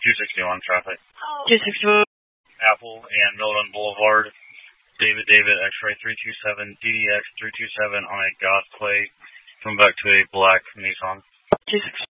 261 traffic. 261. Apple and Milton Boulevard. David, X-ray 327, DDX 327 on a goth plate. Coming back to a black Nissan. 261.